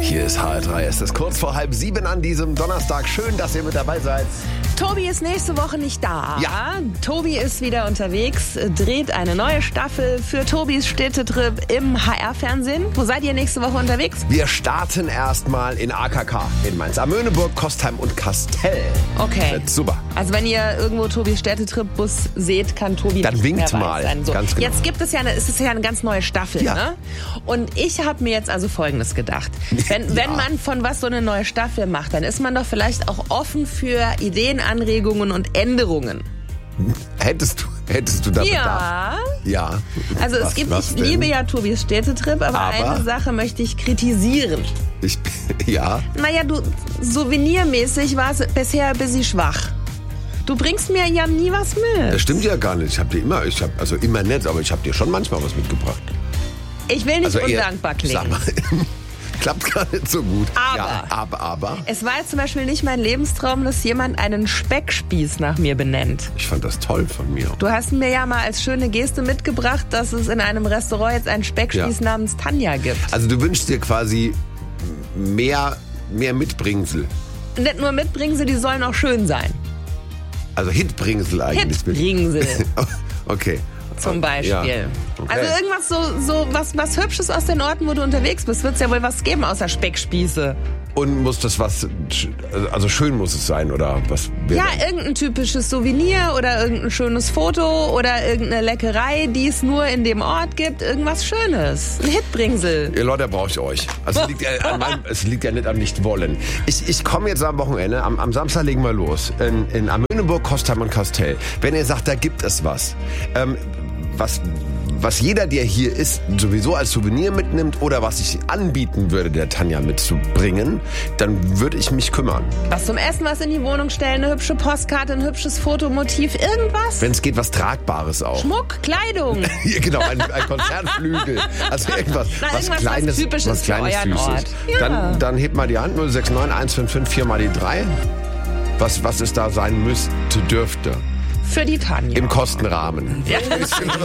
Hier ist HR3. Es ist kurz vor 6:30 an diesem Donnerstag. Schön, dass ihr mit dabei seid. Tobi ist nächste Woche nicht da. Ja. Tobi ist wieder unterwegs, dreht eine neue Staffel für Tobis Städtetrip im HR-Fernsehen. Wo seid ihr nächste Woche unterwegs? Wir starten erstmal in AKK in Mainz, Amöneburg, Kostheim und Kastell. Okay. Super. Also wenn ihr irgendwo Tobis Städtetrip-Bus seht, kann Tobi Dann nicht winkt mehr mal. weit sein. So. Ganz genau. Jetzt gibt es ja eine ganz neue Staffel. Ja. Ne? Und ich habe mir jetzt also Folgendes gedacht. Wenn man von was so eine neue Staffel macht, dann ist man doch vielleicht auch offen für Ideen, Anregungen und Änderungen. Hättest du da Bedarf? Ja. Ja. Also ich liebe ja Tobis Städtetrip, aber eine Sache möchte ich kritisieren. Ja. Naja, souvenirmäßig war es bisher ein bisschen schwach. Du bringst mir ja nie was mit. Das stimmt ja gar nicht. Immer nett, aber ich habe dir schon manchmal was mitgebracht. Ich will nicht Also eher, undankbar klingen. Sag mal, klappt gar nicht so gut. Aber. Ja, aber. Es war jetzt zum Beispiel nicht mein Lebenstraum, dass jemand einen Speckspieß nach mir benennt. Ich fand das toll von mir. Du hast mir ja mal als schöne Geste mitgebracht, dass es in einem Restaurant jetzt einen Speckspieß namens Tanja gibt. Also du wünschst dir quasi mehr Mitbringsel. Nicht nur Mitbringsel, die sollen auch schön sein. Also Hitbringsel eigentlich. Hitbringsel. Okay. Zum Beispiel. Ja. Okay. Also irgendwas was Hübsches aus den Orten, wo du unterwegs bist, wird es ja wohl was geben außer Speckspieße. Und muss das also schön muss es sein, oder was? Ja, irgendein typisches Souvenir oder irgendein schönes Foto oder irgendeine Leckerei, die es nur in dem Ort gibt. Irgendwas Schönes. Ein Hitbringsel. Ihr Leute, brauche ich euch. Also es liegt ja nicht am Nicht-Wollen. Ich komme jetzt am Wochenende, am Samstag legen wir los. In Amöneburg, Kostheim und Kastell. Wenn ihr sagt, da gibt es was. Was jeder, der hier ist, sowieso als Souvenir mitnimmt oder was ich anbieten würde, der Tanja mitzubringen, dann würde ich mich kümmern. Was zum Essen, was in die Wohnung stellen, eine hübsche Postkarte, ein hübsches Fotomotiv, irgendwas? Wenn es geht, was Tragbares auch. Schmuck, Kleidung. Ja, genau, ein Konzertflügel. Also irgendwas Kleines, Typisches was Kleines, für euren Süßes. Ort. Ja. Dann hebt mal die Hand, 069 155 4 mal die 3. Was es da sein müsste, dürfte. Für die Tanja. Im Kostenrahmen. Ja.